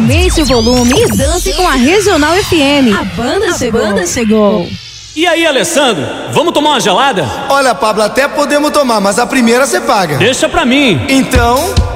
Aumente o volume e dance com a Regional FM. A banda chegou. E aí, Alessandro, vamos tomar uma gelada? Olha, Pablo, até podemos tomar, mas a primeira você paga. Deixa pra mim. Então...